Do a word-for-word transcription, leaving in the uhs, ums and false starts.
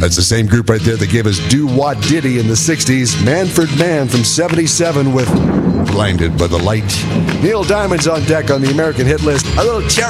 That's the same group right there that gave us Do Wah Diddy in the sixties. Manford Mann from seventy-seven with Blinded by the Light. Neil Diamond's on deck on the American hit list. A little cherry